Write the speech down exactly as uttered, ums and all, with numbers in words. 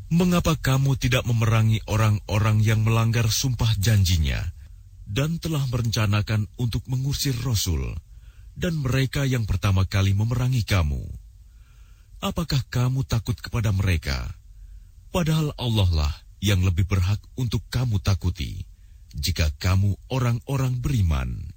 Mengapa kamu tidak memerangi orang-orang yang melanggar sumpah janjinya dan telah merencanakan untuk mengusir Rasul dan mereka yang pertama kali memerangi kamu? Apakah kamu takut kepada mereka? Padahal Allah lah yang lebih berhak untuk kamu takuti, jika kamu orang-orang beriman.